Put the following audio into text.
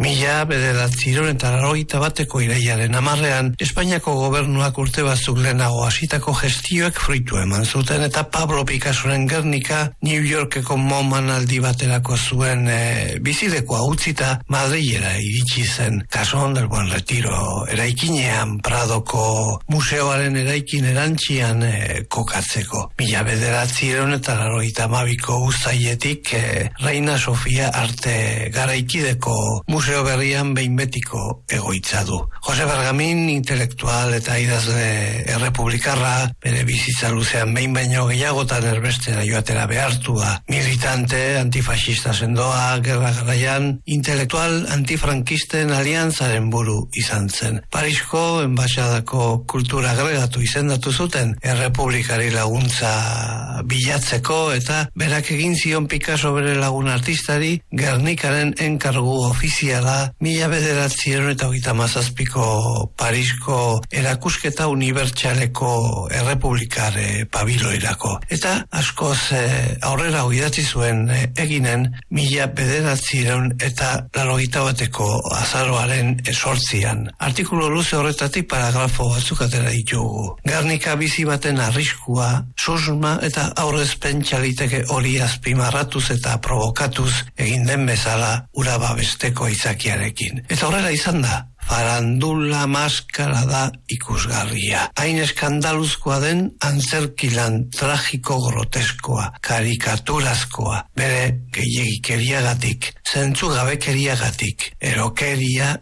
1981 irailaren 10 Espainiako gobernuak urte batzuk lehenago hasitako gestioek fruitu eman zuten eta Pablo Picassoren Gernika New Yorkeko MoMAn aldi baterako zuen bizilekoa utzita Madrilera iritsi zen Casón del Buen Retiro eraikinean Pradoko museoaren eraikin erantzian kokatzeko. 1982ko uztailetik Reina Sofia arte garaikideko museo berrian behin betiko egoitza du. Jose Bergamin, intelektual eta idazle errepublikarra, bere bizitza luzean behin baino gehiagotan erbestera joatera behartua. Militante, antifascista sendoa, gerra garaian, intelektual antifrankisten aliantzaren buru izan zen. Parisko enbaxadako kultura agregatu izendatu zuten errepublikari laguntza bilatzeko eta berak egin zion Picasso bere lagun artistari Gernikaren enkargu ofiziala 1937ko Parisko erakusketa unibertsaleko errepublikare pabiloirako. Eta askoz aurrera idatzi zuen eginen 1981ko azaroaren 8. Artikulu luze horretatik paragrafo batzuk atera ditugu. Gernika bizi baten arriskua, susma eta aurrez pentsa liteke hori azpimarratuz eta provokatuz egin den bezala ura babesteko izakiarekin. Eta horrela izan da. Farandula maskara da ikusgarria. Hain eskandaluzkoa den antzerkilan tragiko groteskoa, karikaturazkoa, bere gehiagikeriagatik, zentzugabekeriagatik, erokeria